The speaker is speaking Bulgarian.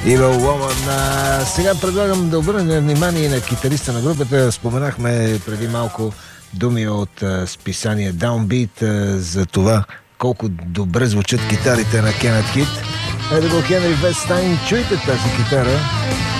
Evil Woman. Сега предлагам да обърнем внимание на китариста на групата. Споменахме преди малко думи от списание Downbeat за това колко добре звучат китарите на Кенет Хит. Ето го Хенри Вестайн. Чуйте тази китара.